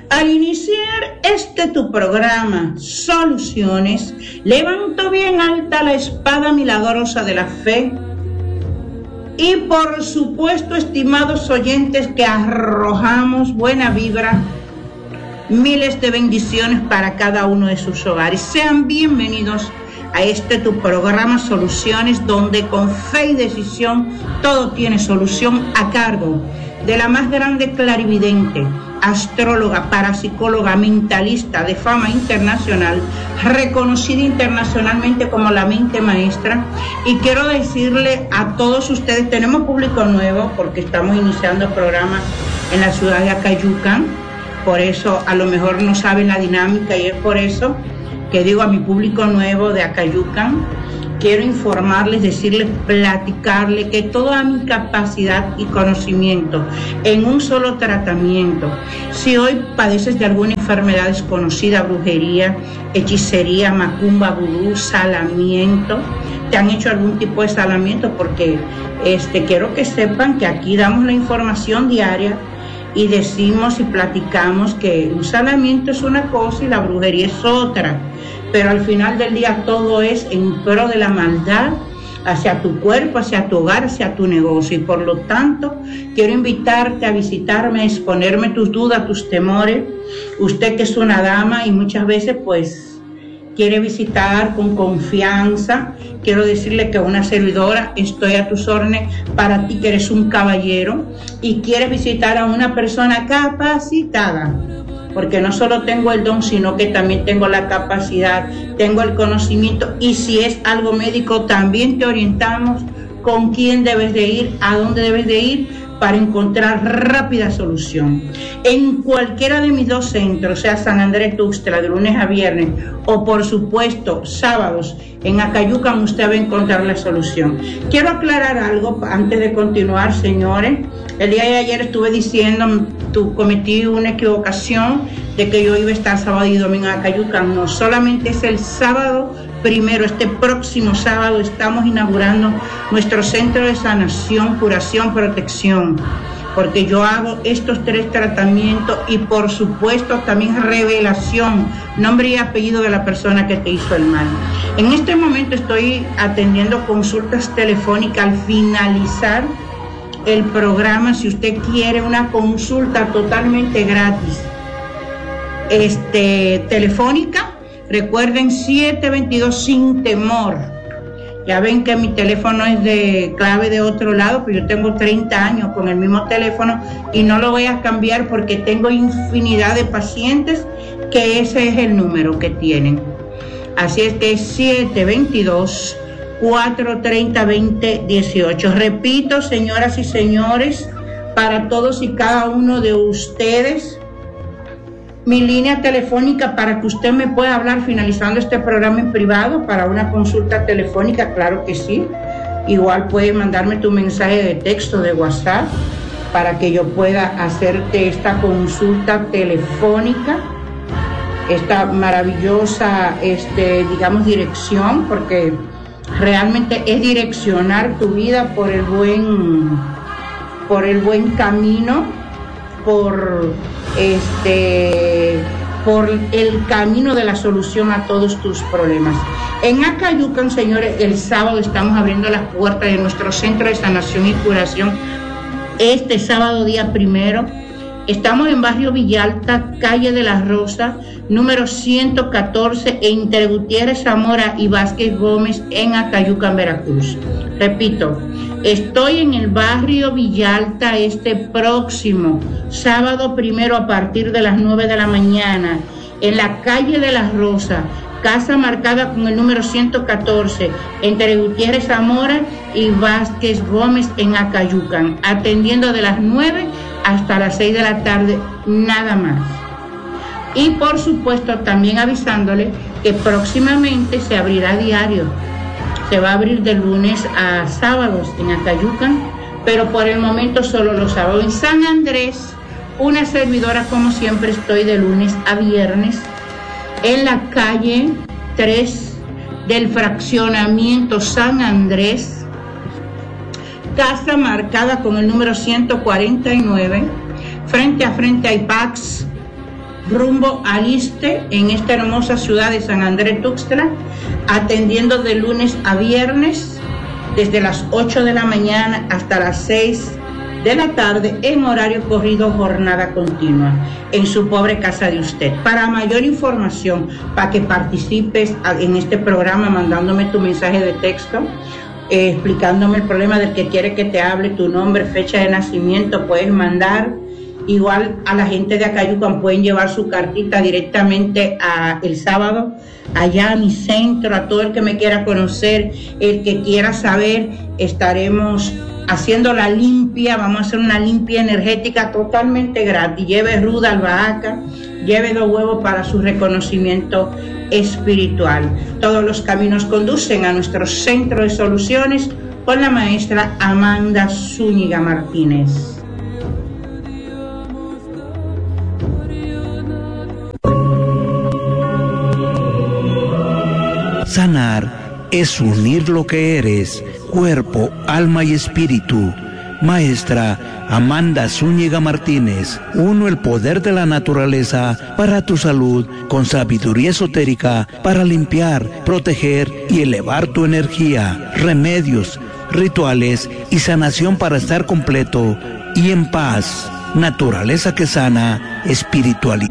Al iniciar tu programa Soluciones, levanto bien alta la espada milagrosa de la fe y por supuesto, estimados oyentes, que arrojamos buena vibra, miles de bendiciones para cada uno de sus hogares. Sean bienvenidos a tu programa Soluciones, donde con fe y decisión todo tiene solución, a cargo de la más grande clarividente, astróloga, parapsicóloga, mentalista de fama internacional, reconocida internacionalmente como la mente maestra. Y quiero decirle a todos ustedes, tenemos público nuevo porque estamos iniciando el programa en la ciudad de Acayucan, por eso a lo mejor no saben la dinámica, y es por eso que digo a mi público nuevo de Acayucan, quiero informarles, decirles, platicarles que toda mi capacidad y conocimiento en un solo tratamiento. Si hoy padeces de alguna enfermedad desconocida, brujería, hechicería, macumba, vudú, salamiento, te han hecho algún tipo de salamiento, porque quiero que sepan que aquí damos la información diaria y decimos y platicamos que un salamiento es una cosa y la brujería es otra, pero al final del día todo es en pro de la maldad hacia tu cuerpo, hacia tu hogar, hacia tu negocio. Y por lo tanto quiero invitarte a visitarme, a exponerme tus dudas, tus temores. Usted que es una dama y muchas veces pues quiere visitar con confianza, quiero decirle que una servidora, estoy a tus órdenes para ti que eres un caballero y quieres visitar a una persona capacitada, porque no solo tengo el don, sino que también tengo la capacidad, tengo el conocimiento, y si es algo médico también te orientamos con quién debes de ir, a dónde debes de ir, para encontrar rápida solución. En cualquiera de mis dos centros, sea San Andrés Tuxtla, de lunes a viernes, o por supuesto sábados en Acayucan, usted va a encontrar la solución. Quiero aclarar algo antes de continuar, señores. El día de ayer estuve diciendo, cometí una equivocación de que yo iba a estar sábado y domingo en Acayucan. No, solamente es el sábado primero. Este próximo sábado estamos inaugurando nuestro centro de sanación, curación, protección, porque yo hago estos 3 tratamientos y por supuesto también revelación, nombre y apellido de la persona que te hizo el mal. En este momento estoy atendiendo consultas telefónicas al finalizar el programa. Si usted quiere una consulta totalmente gratis, telefónica, recuerden 722 sin temor. Ya ven que mi teléfono es de clave de otro lado, pero yo tengo 30 años con el mismo teléfono y no lo voy a cambiar porque tengo infinidad de pacientes que ese es el número que tienen. Así es que es 722-430-2018. Repito, señoras y señores, para todos y cada uno de ustedes, mi línea telefónica para que usted me pueda hablar finalizando este programa en privado para una consulta telefónica, claro que sí. Igual puede mandarme tu mensaje de texto de WhatsApp para que yo pueda hacerte esta consulta telefónica, esta maravillosa, dirección, porque realmente es direccionar tu vida por el buen camino, por el camino de la solución a todos tus problemas. En Acayucan, señores, el sábado estamos abriendo las puertas de nuestro centro de sanación y curación. Este sábado, día 1, estamos en barrio Villalta, calle de la Rosa, número 114, entre Gutiérrez Zamora y Vázquez Gómez, en Acayucan, Veracruz. Repito, estoy en el barrio Villalta este próximo sábado 1 a partir de las 9 de la mañana, en la calle de la Rosa, casa marcada con el número 114, entre Gutiérrez Zamora y Vázquez Gómez, en Acayucan, atendiendo de las 9 hasta las 6 de la tarde, nada más. Y por supuesto también avisándole que próximamente se abrirá diario. Se va a abrir de lunes a sábados en Acayucan, pero por el momento solo los sábados. En San Andrés, una servidora, como siempre, estoy de lunes a viernes en la calle 3 del fraccionamiento San Andrés, casa marcada con el número 149, frente a IPAX, rumbo al Iste, en esta hermosa ciudad de San Andrés Tuxtla, atendiendo de lunes a viernes, desde las 8 de la mañana hasta las 6 de la tarde, en horario corrido, jornada continua, en su pobre casa de usted. Para mayor información, para que participes en este programa, mandándome tu mensaje de texto, explicándome el problema del que quiere que te hable, tu nombre, fecha de nacimiento, puedes mandar. Igual a la gente de Acayucan pueden llevar su cartita directamente el sábado allá a mi centro. A todo el que me quiera conocer, el que quiera saber, estaremos haciendo la limpia. Vamos a hacer una limpia energética totalmente gratis. Lleve ruda, albahaca, lleve 2 huevos para su reconocimiento espiritual. Todos los caminos conducen a nuestro centro de soluciones con la maestra Amanda Zúñiga Martínez. Sanar es unir lo que eres, cuerpo, alma y espíritu. Maestra Amanda Zúñiga Martínez, uno el poder de la naturaleza para tu salud con sabiduría esotérica para limpiar, proteger y elevar tu energía. Remedios, rituales y sanación para estar completo y en paz. Naturaleza que sana, espiritualidad.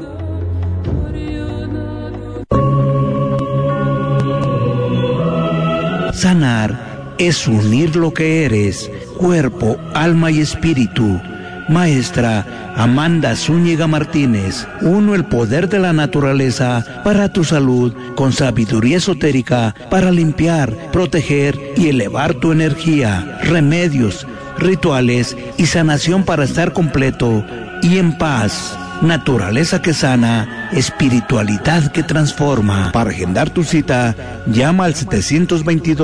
Sanar es unir lo que eres, cuerpo, alma y espíritu. Maestra Amanda Zúñiga Martínez, uno el poder de la naturaleza para tu salud con sabiduría esotérica para limpiar, proteger y elevar tu energía. Remedios, rituales y sanación para estar completo y en paz. Naturaleza que sana, espiritualidad que transforma. Para agendar tu cita, llama al 722